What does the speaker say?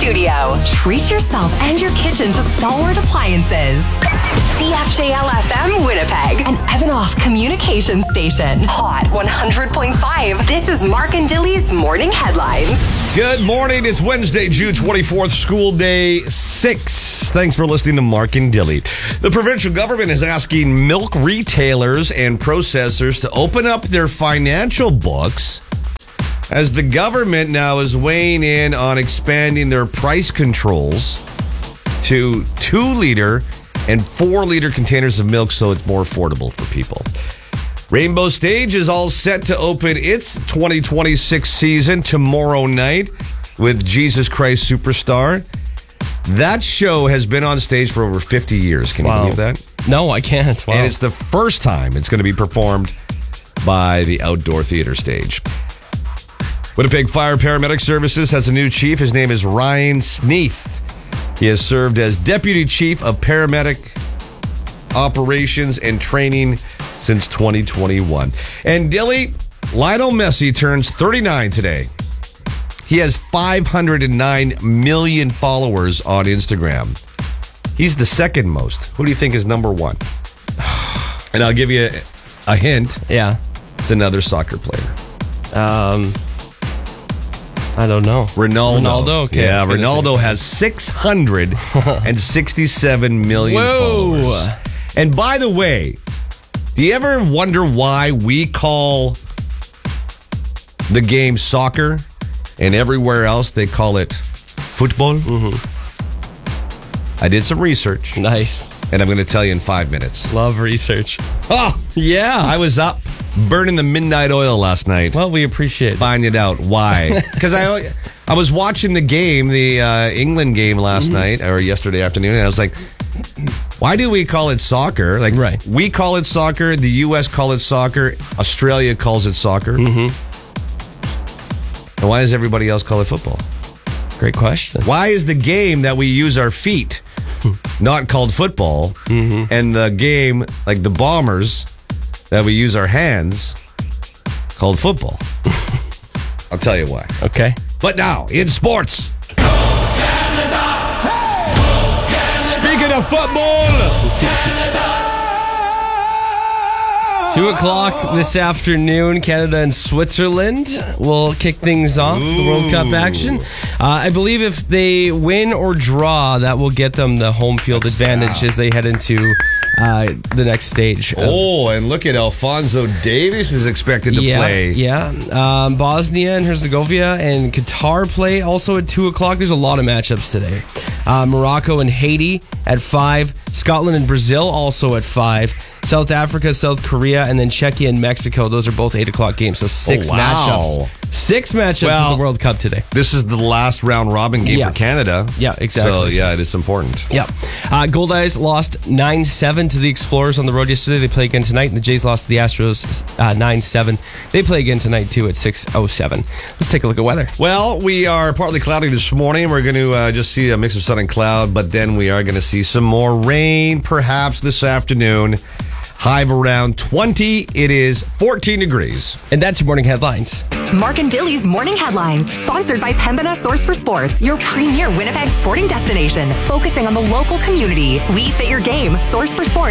studio. Treat yourself and your kitchen to Stalwart Appliances. CFJL FM Winnipeg, an Evanoff communication station. Hot 100.5. This is Mark and Dilly's Morning Headlines. Good morning. It's Wednesday, June 24th, school day 6. Thanks for listening to Mark and Dilly. The provincial government is asking milk retailers and processors to open up their financial books as the government now is weighing in on expanding their price controls to 2-liter and 4-liter containers of milk so it's more affordable for people. Rainbow Stage is all set to open its 2026 season tomorrow night with Jesus Christ Superstar. That show has been on stage for over 50 years. Can you believe that? No, I can't. Wow. And it's the first time it's going to be performed by the Outdoor Theater Stage. Winnipeg Fire Paramedic Services has a new chief. His name is Ryan Sneath. He has served as Deputy Chief of Paramedic Operations and Training since 2021. And Dilly, Lionel Messi turns 39 today. He has 509 million followers on Instagram. He's the second most. Who do you think is number one? And I'll give you a hint. Yeah. It's another soccer player. I don't know. Ronaldo. Okay. Yeah, Ronaldo has 667 million followers. And by the way, do you ever wonder why we call the game soccer and everywhere else they call it football? Mm-hmm. I did some research. Nice. And I'm going to tell you in 5 minutes. Love research. Oh, yeah. I was up burning the midnight oil last night. Well, we appreciate it. Finding out why. Because I was watching the game, the England game last night or yesterday afternoon, and I was like, why do we call it soccer? Like, right. We call it soccer, the U.S. call it soccer, Australia calls it soccer. Mm-hmm. And why does everybody else call it football? Great question. Why is the game that we use our feet not called football, and the game, like the Bombers, that we use our hands, called football? I'll tell you why. Okay. But now, in sports. Speaking of football. 2 o'clock this afternoon, Canada and Switzerland will kick things off, the World Cup action. I believe if they win or draw, that will get them the home field advantage as they head into the next stage. Oh, and look at Alphonso Davies is expected to play. Yeah. Bosnia and Herzegovina and Qatar play also at 2 o'clock. There's a lot of matchups today. Morocco and Haiti at 5. Scotland and Brazil also at 5. South Africa, South Korea, and then Czechia and Mexico. Those are both 8 o'clock games. So 6 matchups. 6 matchups in the World Cup today. This is the last round robin game for Canada. Yeah, exactly. So, yeah, it is important. Yeah. Goldeyes lost 9-7 to the Explorers on the road yesterday. They play again tonight. And the Jays lost to the Astros 9-7. They play again tonight, too, at 6:07. Let's take a look at weather. Well, we are partly cloudy this morning. We're going to just see a mix of sun and cloud, but then we are going to see some more rain perhaps this afternoon. High of around 20. It is 14 degrees. And that's your morning headlines. Mark and Dilly's Morning Headlines, sponsored by Pembina Source for Sports, your premier Winnipeg sporting destination, focusing on the local community. We fit your game. Source for Sports.